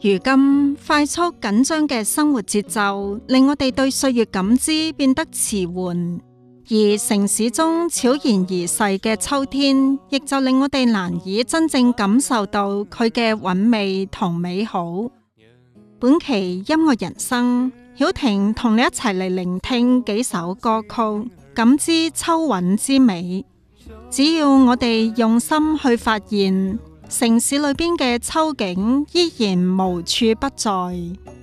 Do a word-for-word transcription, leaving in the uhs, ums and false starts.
如今快速緊張嘅生活節奏，令我哋對歲月感知變得遲緩，而城市中悄然而逝嘅秋天，亦就令我哋難以真正感受到佢嘅韻味同美好。本期音樂人生，曉婷同你一齊嚟聆聽幾首歌曲，感知秋韻之美。只要我哋用心去發現，城市裏邊嘅秋景依然無處不在。